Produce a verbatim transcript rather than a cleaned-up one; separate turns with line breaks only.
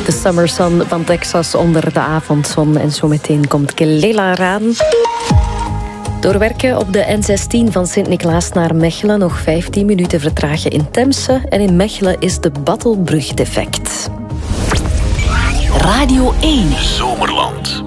De Summer Sun van Texas onder de avondzon. En zo meteen komt Kelela eraan. Doorwerken op de N zestien van Sint-Niklaas naar Mechelen. Nog vijftien minuten vertragen in Temse. En in Mechelen is de Battelbrug defect.
Radio één.
Zomerland.